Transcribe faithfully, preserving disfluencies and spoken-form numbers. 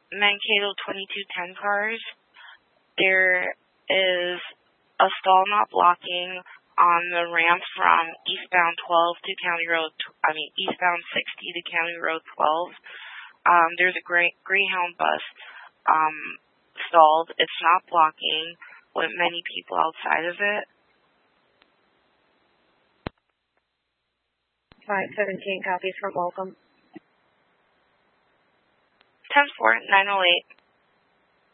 Mankato twenty-two ten cars. There is a stall not blocking on the ramp from eastbound twelve to County Road, I mean eastbound sixty to County Road twelve. Um, there's a Grey, Greyhound bus um, stalled. It's not blocking with many people outside of it. five seventeen copies from Welcome. ten four, nine oh eight.